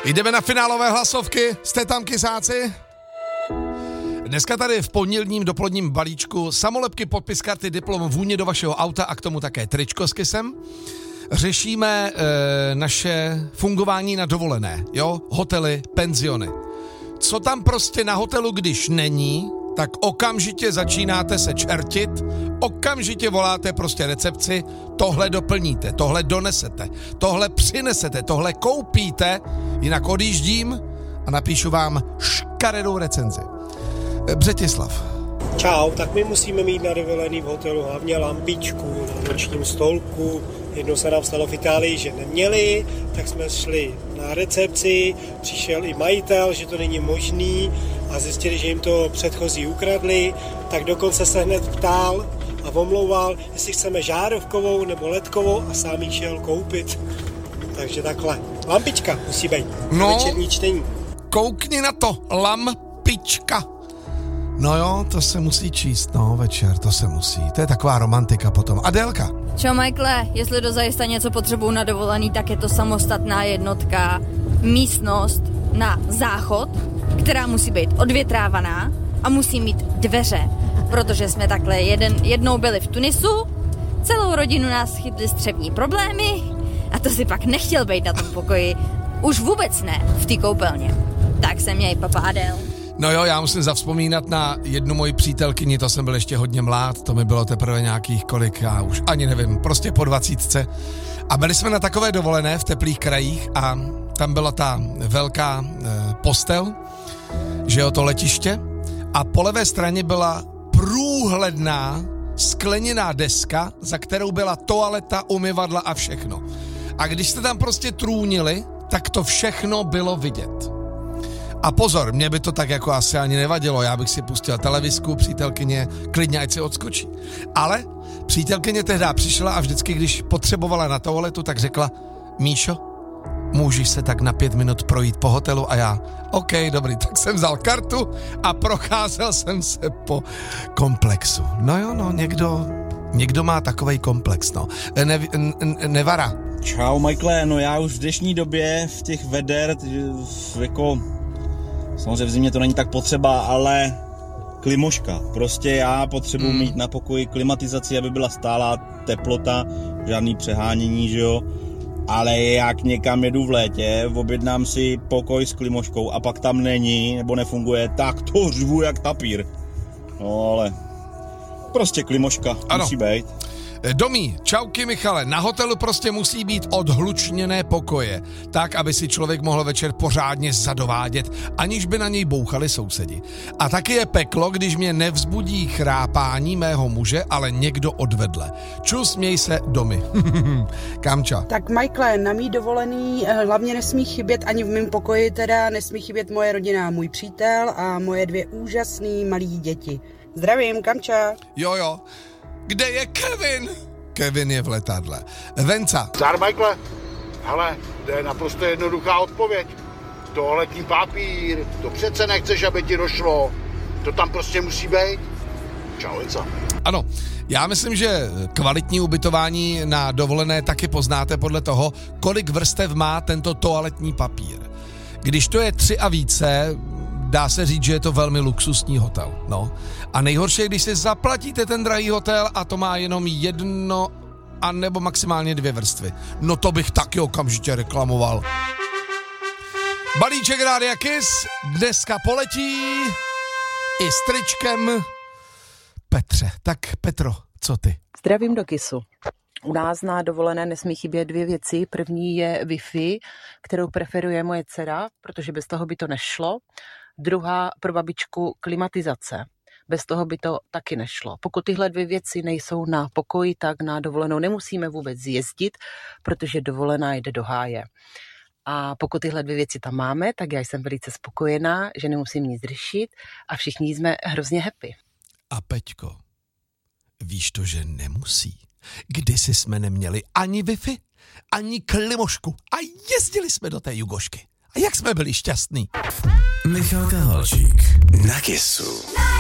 Jdeme na finálové hlasovky. Jste tam, kysáci? Dneska tady v pondělním dopoledním balíčku samolepky, podpis karty, diplom, vůně do vašeho auta a k tomu také tričko s kysem. Řešíme naše fungování na dovolené, jo? Hotely, penziony. Co tam prostě na hotelu, když není, tak okamžitě začínáte se čertit, okamžitě voláte prostě recepci, tohle doplníte, tohle donesete, tohle přinesete, tohle koupíte, jinak odjíždím a napíšu vám škaredou recenzi. Břetislav. Čau, tak my musíme mít na dovolený v hotelu hlavně lampičku na nočním stolku. Jednou se nám stalo v Itálii, že neměli, tak jsme šli na recepci, přišel i majitel, že to není možný a zjistili, že jim to předchozí ukradli, tak dokonce se hned ptal a omlouval, jestli chceme žárovkovou nebo ledkovou a sám ji šel koupit. Takže takhle. Lampička musí být. No, večerní čtení. Koukni na to, lampička. No jo, to se musí číst, no, večer, to se musí. To je taková romantika potom. Adélka. Čau, Michaele, jestli dozajista něco potřebuju na dovolený, tak je to samostatná jednotka, místnost na záchod, která musí být odvětrávaná a musí mít dveře, protože jsme takhle jednou byli v Tunisu, celou rodinu nás chytly střevní problémy a to si pak nechtěl být na tom pokoji, už vůbec ne v té koupelně. Tak se měj, papa Adél. No jo, já musím zavzpomínat na jednu moji přítelkyni, to jsem byl ještě hodně mlád, to mi bylo teprve nějakých kolik, já už ani nevím, prostě po 20. A byli jsme na takové dovolené v teplých krajích a tam byla ta velká postel, že jo, to letiště a po levé straně byla průhledná skleněná deska, za kterou byla toaleta, umyvadla a všechno. A když jste tam prostě trůnili, tak to všechno bylo vidět. A pozor, mě by to tak jako asi ani nevadilo, já bych si pustil televizku, přítelkyně, klidně ať si odskočí. Ale přítelkyně tehdy přišla a vždycky, když potřebovala na toaletu, tak řekla, Míšo, můžeš se tak na 5 minut projít po hotelu a já, OK, dobrý, tak jsem vzal kartu a procházel jsem se po komplexu. No jo, no, někdo má takovej komplex, no. Nevara. Čau, Michaele, no já už v dnešní době v těch veder, jako... Samozřejmě v zimě to není tak potřeba, ale klimoška. Prostě já potřebuji mít na pokoji klimatizaci, aby byla stálá teplota, žádný přehánění, že jo. Ale jak někam jedu v létě, objednám si pokoj s klimoškou a pak tam není, nebo nefunguje, tak to řvu jak tapír. No ale prostě klimoška musí být. Domí, čauky Michale, na hotelu prostě musí být odhlučněné pokoje, tak, aby si člověk mohl večer pořádně zadovádět, aniž by na něj bouchali sousedi. A taky je peklo, když mě nevzbudí chrápání mého muže, ale někdo odvedle. Čus, měj se, Domi. Kamča. Tak Michaele, na mý dovolený hlavně nesmí chybět ani v mém pokoji, teda nesmí chybět moje rodina, můj přítel a moje 2 úžasný malý děti. Zdravím, Kamča. Jo. Kde je Kevin? Kevin je v letadle. Venca. Zdar, Michaele. Hele, to je naprosto jednoduchá odpověď. Toaletní papír, to přece nechceš, aby ti došlo. To tam prostě musí být. Čau, Venca. Ano, já myslím, že kvalitní ubytování na dovolené taky poznáte podle toho, kolik vrstev má tento toaletní papír. Když to je 3 a více, dá se říct, že je to velmi luxusní hotel. No. A nejhorší je, když si zaplatíte ten drahý hotel a to má jenom 1 a nebo maximálně 2 vrstvy. No to bych taky okamžitě reklamoval. Balíček Rádia Kiss dneska poletí i s tričkem Petře. Tak Petro, co ty? Zdravím do Kissu. U nás na dovolené nesmí chybět 2 věci. První je Wi-Fi, kterou preferuje moje dcera, protože bez toho by to nešlo. Druhá pro babičku klimatizace. Bez toho by to taky nešlo. Pokud tyhle 2 věci nejsou na pokoji, tak na dovolenou nemusíme vůbec jezdit, protože dovolená jde do háje. A pokud tyhle 2 věci tam máme, tak já jsem velice spokojená, že nemusím nic řešit a všichni jsme hrozně happy. A Peťko, víš to, že nemusí. Kdysi jsme neměli ani Wi-Fi, ani klimošku a jezdili jsme do té Jugošky. A jak jsme byli šťastní. Michal Halčík na Kissu.